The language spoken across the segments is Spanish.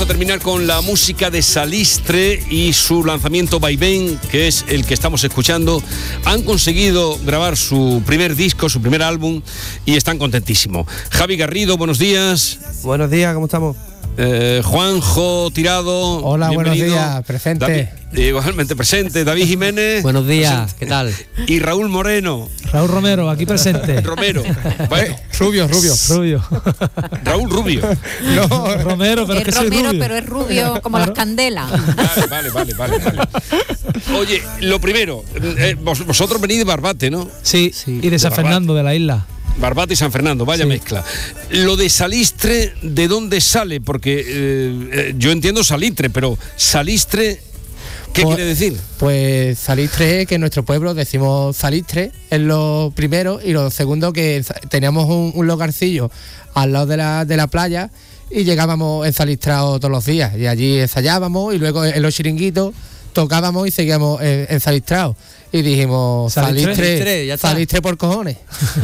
a terminar con la música de Salistre y su lanzamiento Vaivén, que es el que estamos escuchando. Han conseguido grabar su primer disco, su primer álbum, y están contentísimos. Javi Garrido, buenos días. Buenos días, ¿cómo estamos? Juanjo Tirado. Hola, bienvenido. buenos días, presente. David, igualmente presente. David Jiménez. Buenos días, presente. ¿qué tal? Y Raúl Moreno. Raúl Romero, aquí presente. Romero. Bueno, Rubio. Raúl Rubio. No, Romero, pero es que soy Romero, rubio. pero es rubio como las candelas. Vale. Oye, lo primero, vosotros venís de Barbate, ¿no? Sí, y de San Fernando, de la isla. Barbate y San Fernando, vaya mezcla. Lo de Salistre, ¿de dónde sale? Porque yo entiendo Salitre, pero Salistre, ¿qué quiere decir? Pues Salistre, que en nuestro pueblo decimos Salistre, es lo primero, y lo segundo que teníamos un lugarcillo al lado de la playa y llegábamos ensalistrados todos los días, y allí ensayábamos y luego en los chiringuitos tocábamos y seguíamos ensalistrados. Y dijimos, Salistre por cojones.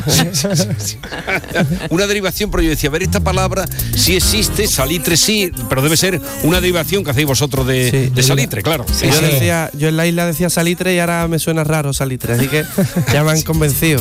Una derivación, pero yo decía, a ver, esta palabra sí existe, Salitre sí, pero debe ser una derivación que hacéis vosotros de Salitre, claro. Sí, yo en la isla decía Salitre y ahora me suena raro Salitre, así que ya me han convencido.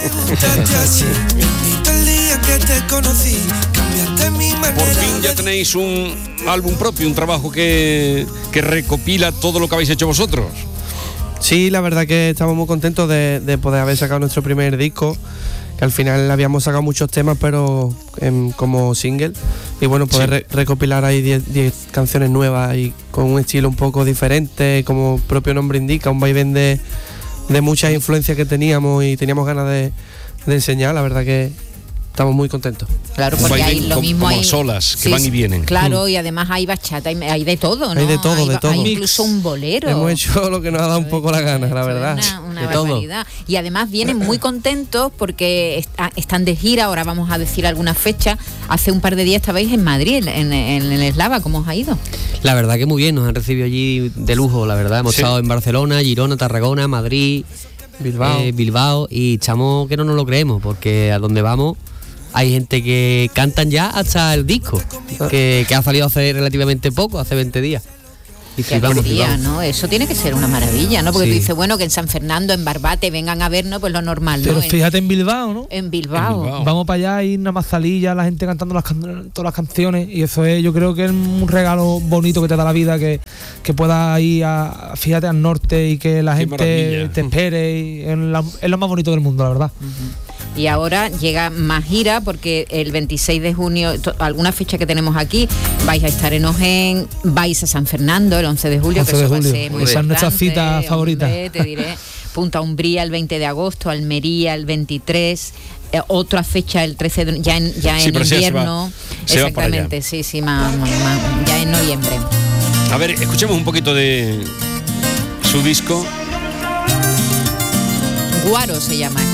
Por fin ya tenéis un álbum propio, un trabajo que recopila todo lo que habéis hecho vosotros. Sí, la verdad que estamos muy contentos de poder haber sacado nuestro primer disco, que al final habíamos sacado muchos temas, pero como single. Y bueno, poder recopilar ahí 10 canciones nuevas y con un estilo un poco diferente, como el propio nombre indica, un vaivén de muchas influencias que teníamos y teníamos ganas de enseñar. La verdad que estamos muy contentos. Claro, porque hay lo mismo como hay solas que van y vienen. Claro, y además hay bachata, hay de todo, ¿no? Hay de todo. Hay incluso un bolero. Hemos hecho lo que nos ha dado un poco la gana, la verdad. Una barbaridad. Y además vienen muy contentos porque están de gira. Ahora vamos a decir algunas fechas. Hace un par de días estabais en Madrid, en el Eslava. ¿Cómo os ha ido? La verdad que muy bien, nos han recibido allí de lujo, la verdad. Hemos estado en Barcelona, Girona, Tarragona, Madrid, Bilbao, y chamo que no nos lo creemos, porque a donde vamos hay gente que cantan ya hasta el disco, que ha salido hace relativamente poco, hace 20 días. Y flipamos. ¿No? Eso tiene que ser una maravilla, ¿no? Porque tú dices, bueno, que en San Fernando, en Barbate, vengan a vernos, pues lo normal, ¿no? Pero fíjate en Bilbao, ¿no? En Bilbao. Vamos para allá y una mazalilla, la gente cantando todas las canciones, y eso es, yo creo que es un regalo bonito que te da la vida, que puedas ir fíjate al norte y que la gente te espere, y es lo más bonito del mundo, la verdad. Y ahora llega más gira, porque el 26 de junio, alguna fecha que tenemos aquí, vais a estar en Ojén, vais a San Fernando el 11 de julio, que eso va a ser muy esa es nuestra cita favorita. Te diré, Punta Umbría el 20 de agosto, Almería el 23, otra fecha el 13 de, ya en invierno. Exactamente, sí, ya en noviembre. A ver, escuchemos un poquito de su disco. Guaro se llama